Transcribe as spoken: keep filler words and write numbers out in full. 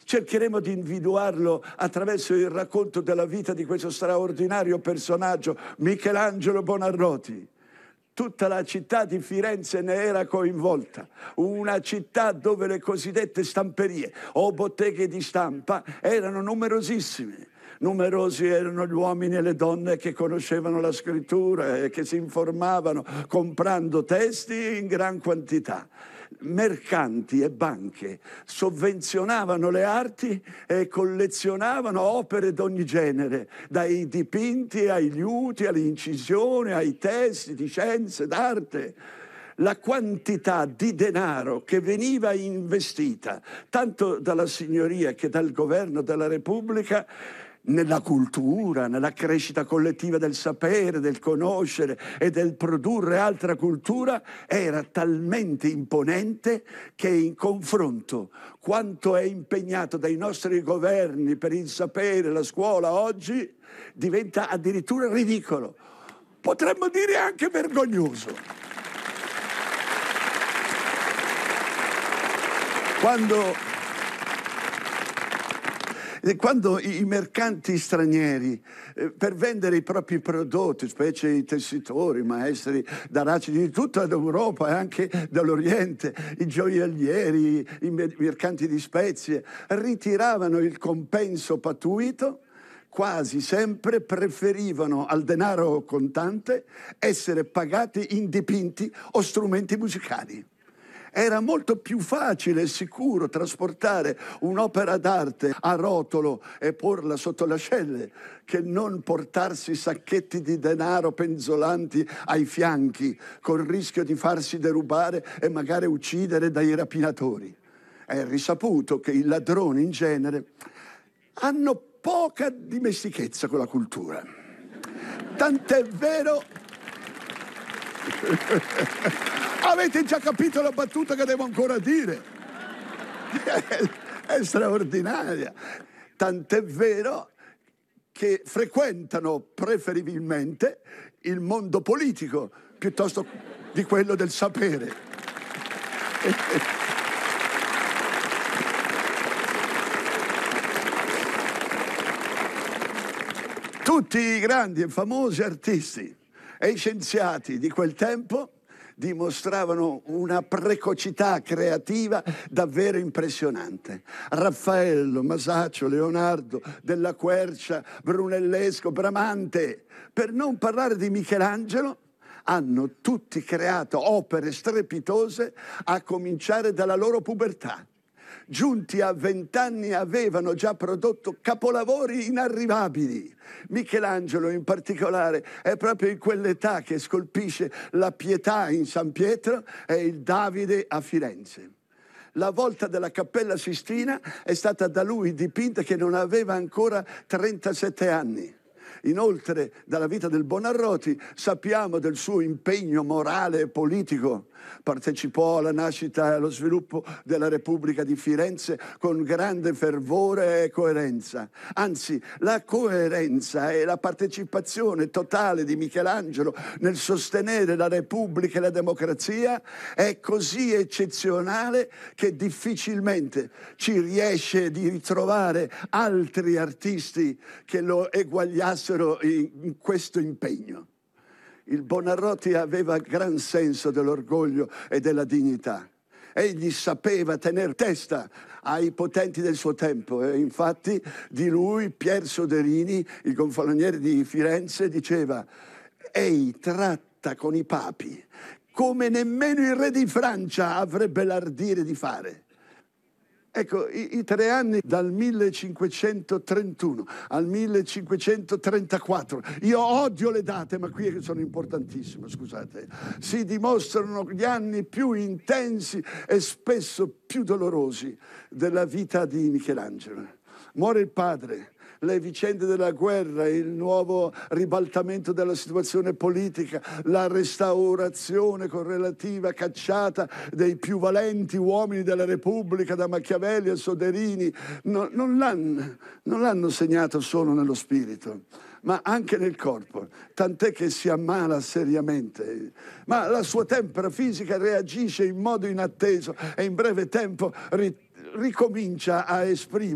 Cercheremo di individuarlo attraverso il racconto della vita di questo straordinario personaggio, Michelangelo Buonarroti. Tutta la città di Firenze ne era coinvolta, una città dove le cosiddette stamperie o botteghe di stampa erano numerosissime. Numerosi erano gli uomini e le donne che conoscevano la scrittura e che si informavano comprando testi in gran quantità. Mercanti e banche sovvenzionavano le arti e collezionavano opere d'ogni genere, dai dipinti ai liuti, alle incisioni, ai testi di scienze, d'arte. La quantità di denaro che veniva investita, tanto dalla signoria che dal governo della Repubblica, nella cultura, nella crescita collettiva del sapere, del conoscere e del produrre altra cultura, era talmente imponente che in confronto quanto è impegnato dai nostri governi per il sapere, la scuola oggi, diventa addirittura ridicolo. Potremmo dire anche vergognoso. Quando... Quando i mercanti stranieri, eh, per vendere i propri prodotti, specie i tessitori, maestri d'araci di tutta l'Europa e anche dall'Oriente, i gioiellieri, i mercanti di spezie, ritiravano il compenso pattuito, quasi sempre preferivano al denaro contante essere pagati in dipinti o strumenti musicali. Era molto più facile e sicuro trasportare un'opera d'arte a rotolo e porla sotto l'ascelle che non portarsi sacchetti di denaro penzolanti ai fianchi col rischio di farsi derubare e magari uccidere dai rapinatori. È risaputo che i ladroni in genere hanno poca dimestichezza con la cultura. Tant'è vero... Avete già capito la battuta che devo ancora dire? È, è straordinaria. Tant'è vero che frequentano preferibilmente il mondo politico piuttosto di quello del sapere. Tutti i grandi e famosi artisti e scienziati di quel tempo dimostravano una precocità creativa davvero impressionante. Raffaello, Masaccio, Leonardo, Della Quercia, Brunellesco, Bramante, per non parlare di Michelangelo, hanno tutti creato opere strepitose a cominciare dalla loro pubertà. Giunti a vent'anni avevano già prodotto capolavori inarrivabili. Michelangelo in particolare è proprio in quell'età che scolpisce la Pietà in San Pietro e il Davide a Firenze. La volta della Cappella Sistina è stata da lui dipinta che non aveva ancora trentasette anni. Inoltre, dalla vita del Buonarroti sappiamo del suo impegno morale e politico. Partecipò alla nascita e allo sviluppo della Repubblica di Firenze con grande fervore e coerenza. Anzi, la coerenza e la partecipazione totale di Michelangelo nel sostenere la Repubblica e la democrazia è così eccezionale che difficilmente ci riesce di ritrovare altri artisti che lo eguagliassero in, in questo impegno. Il Buonarroti aveva gran senso dell'orgoglio e della dignità. Egli sapeva tener testa ai potenti del suo tempo e infatti di lui Pier Soderini, il gonfaloniere di Firenze, diceva: «Ei tratta con i papi come nemmeno il re di Francia avrebbe l'ardire di fare». Ecco, i, i tre anni dal millecinquecentotrentuno al millecinquecentotrentaquattro, io odio le date, ma qui sono importantissime, scusate, si dimostrano gli anni più intensi e spesso più dolorosi della vita di Michelangelo. Muore il padre, le vicende della guerra, il nuovo ribaltamento della situazione politica, la restaurazione con relativa cacciata dei più valenti uomini della Repubblica, da Machiavelli a Soderini, no, non l'hanno, non l'hanno segnato solo nello spirito, ma anche nel corpo, tant'è che si ammala seriamente. Ma la sua tempra fisica reagisce in modo inatteso e in breve tempo ri- ricomincia a esprimere